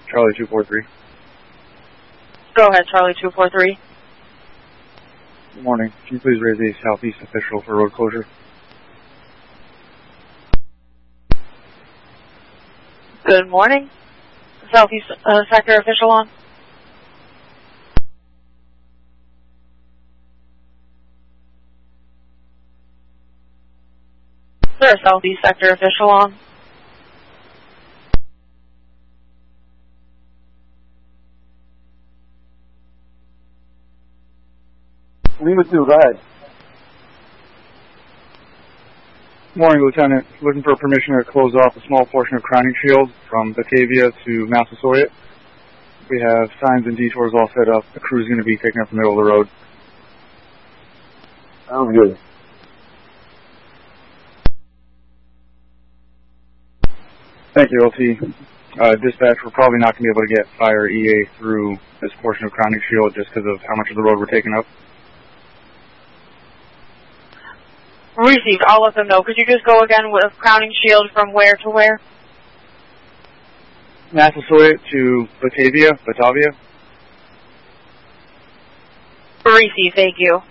Charlie 243. Go ahead, Charlie 243. Good morning. Can you please raise a southeast official for road closure? Good morning. Southeast sector official on. Sir, Southeast sector official on. Lima 2, go ahead. Morning, Lieutenant. Looking for permission to close off a small portion of Crowning Shield from Batavia to Massasoit. We have signs and detours all set up. The crew's going to be taking up the middle of the road. Sounds good. Thank you, LT. Dispatch, we're probably not going to be able to get fire EA through this portion of Crowning Shield just because of how much of the road we're taking up. Received. I'll let them know. Could you just go again with Crowning Shield from where to where? Massasoit to Batavia. Received. Thank you.